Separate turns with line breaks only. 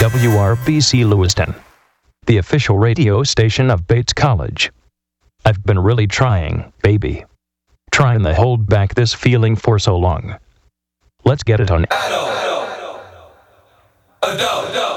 WRBC Lewiston, the official radio station of Bates College. I've been really trying, baby. Trying to hold back this feeling for so long. Let's get it on.